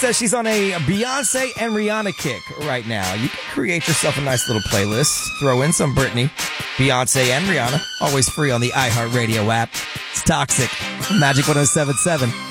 Says she's on a Beyonce and Rihanna kick right now. You can create yourself a nice little playlist. Throw in some Britney, Beyonce, and Rihanna. Always free on the iHeartRadio app. It's Toxic. Magic 107.7.